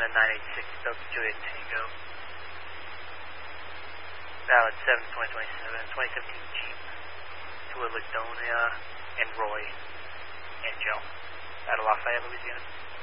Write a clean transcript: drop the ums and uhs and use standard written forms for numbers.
Louisiana 986 Delta Juliet Tango. Valid 7/2027, 2017 Jeep to Ladonia and Roy and Joe out of Lafayette, Louisiana.